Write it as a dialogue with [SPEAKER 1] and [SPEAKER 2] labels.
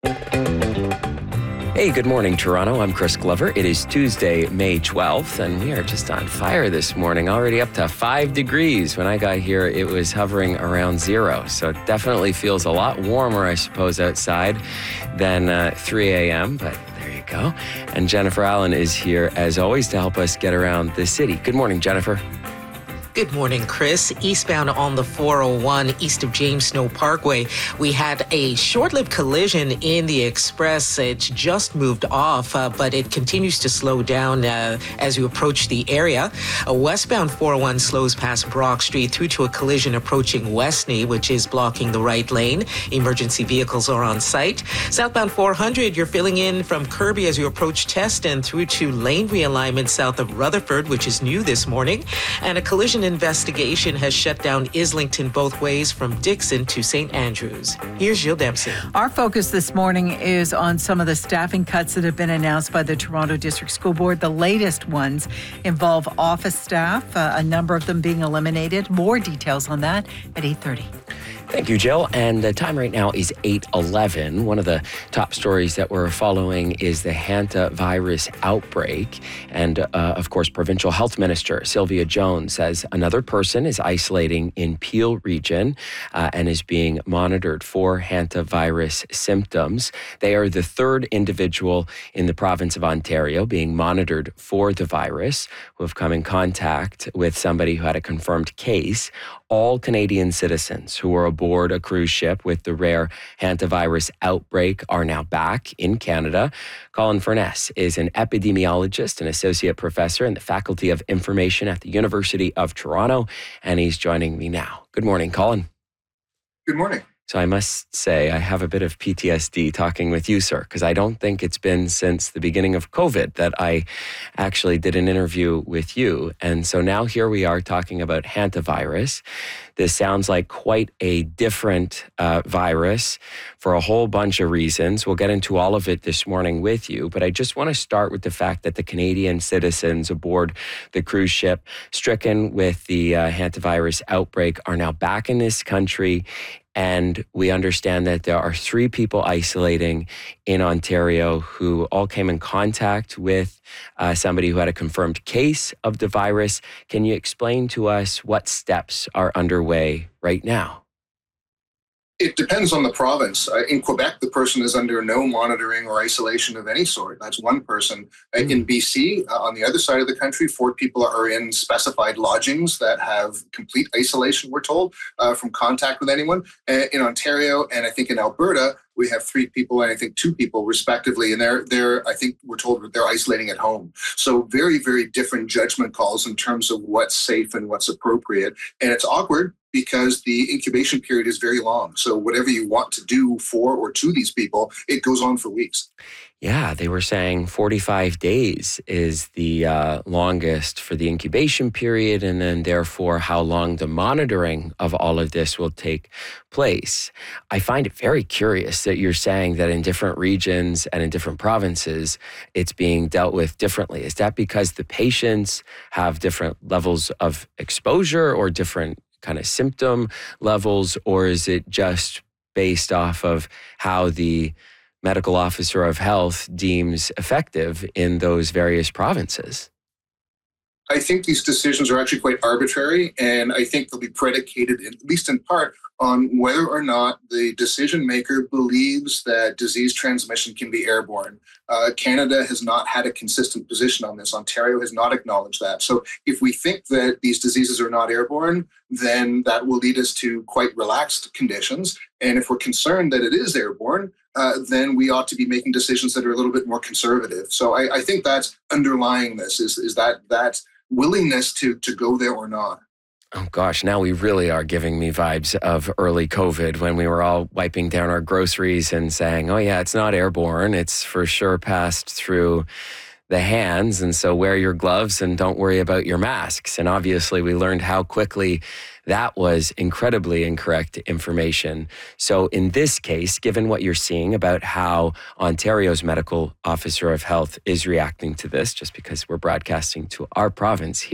[SPEAKER 1] Hey, good morning, Toronto. I'm Chris Glover. It is Tuesday, May 12th, and we are just on fire this morning, already up to 5 degrees. When I got here, it was hovering around 0, so it definitely feels a lot warmer, I suppose, outside than 3 a.m., but there you go. And Jennifer Allen is here, as always, to help us get around the city. Good morning, Jennifer.
[SPEAKER 2] Good morning, Chris. Eastbound on the 401 east of James Snow Parkway, we had a short-lived collision in the express. It's just moved off, but it continues to slow down as you approach the area. Westbound 401 slows past Brock Street through to a collision approaching Westney, which is blocking the right lane. Emergency vehicles are on site. Southbound 400, you're filling in from Kirby as you approach Teston through to lane realignment south of Rutherford, which is new this morning. And a collision investigation has shut down Islington both ways from Dixon to St. Andrews. Here's Jill Dempsey.
[SPEAKER 3] Our focus this morning is on some of the staffing cuts that have been announced by the Toronto District School Board. The latest ones involve office staff, a number of them being eliminated. More details on that at 8:30.
[SPEAKER 1] Thank you, Jill. And the time right now is 8:11. One of the top stories that we're following is the hantavirus outbreak. And, of course, Provincial Health Minister Sylvia Jones says another person is isolating in Peel region and is being monitored for hantavirus symptoms. They are the third individual in the province of Ontario being monitored for the virus who have come in contact with somebody who had a confirmed case. All Canadian citizens who were aboard a cruise ship with the rare hantavirus outbreak are now back in Canada. Colin Furness is an epidemiologist and associate professor in the Faculty of Information at the University of Toronto, and he's joining me now. Good morning, Colin.
[SPEAKER 4] Good morning.
[SPEAKER 1] So I must say I have a bit of PTSD talking with you, sir, because I don't think it's been since the beginning of COVID that I actually did an interview with you. And so now here we are talking about hantavirus. This sounds like quite a different virus for a whole bunch of reasons. We'll get into all of it this morning with you, but I just want to start with the fact that the Canadian citizens aboard the cruise ship stricken with the hantavirus outbreak are now back in this country. And we understand that there are 3 people isolating in Ontario who all came in contact with somebody who had a confirmed case of the virus. Can you explain to us what steps are underway right now?
[SPEAKER 4] It depends on the province. In Quebec, the person is under no monitoring or isolation of any sort. That's one person. In BC, on the other side of the country, 4 people are in specified lodgings that have complete isolation, we're told, from contact with anyone. In Ontario and I think in Alberta, we have 3 people and I think 2 people respectively. And they're I think we're told that they're isolating at home. So very, very different judgment calls in terms of what's safe and what's appropriate. And it's awkward because the incubation period is very long. So whatever you want to do for or to these people, it goes on for weeks.
[SPEAKER 1] Yeah, they were saying 45 days is the longest for the incubation period, and then therefore how long the monitoring of all of this will take place. I find it very curious that you're saying that in different regions and in different provinces, it's being dealt with differently. Is that because the patients have different levels of exposure or different kind of symptom levels, or is it just based off of how the medical officer of health deems effective in those various provinces?
[SPEAKER 4] I think these decisions are actually quite arbitrary, and I think they'll be predicated, at least in part, on whether or not the decision maker believes that disease transmission can be airborne. Canada has not had a consistent position on this. Ontario has not acknowledged that. So if we think that these diseases are not airborne, then that will lead us to quite relaxed conditions. And if we're concerned that it is airborne, then we ought to be making decisions that are a little bit more conservative. So I think that's underlying this, is that willingness to go there or not.
[SPEAKER 1] Oh gosh, now we really are giving me vibes of early COVID when we were all wiping down our groceries and saying, oh yeah, it's not airborne. It's for sure passed through the hands. And so wear your gloves and don't worry about your masks. And obviously we learned how quickly that was incredibly incorrect information. So in this case, given what you're seeing about how Ontario's medical officer of health is reacting to this, just because we're broadcasting to our province here,